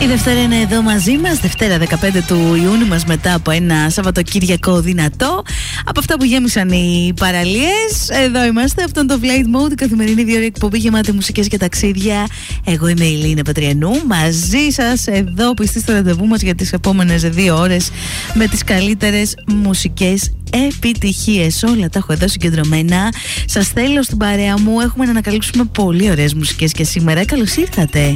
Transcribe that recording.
Η Δευτέρα είναι εδώ μαζί μας, Δευτέρα 15 του Ιούνιου μας, μετά από ένα Σαββατοκύριακο δυνατό. Από αυτά που γέμισαν οι παραλίες, εδώ είμαστε. Αυτό είναι το Flight Mode, η καθημερινή 2 ώρη εκπομπή γεμάτη μουσικές και ταξίδια. Εγώ είμαι η Λίνα Πατριανού, μαζί σας εδώ πιστή στο ραντεβού μας για τις επόμενες 2 ώρες με τις καλύτερες μουσικές επιτυχίες. Όλα τα έχω εδώ συγκεντρωμένα. Σας θέλω στην παρέα μου. Έχουμε να ανακαλύψουμε πολύ ωραίες μουσικές και σήμερα. Καλώς ήρθατε.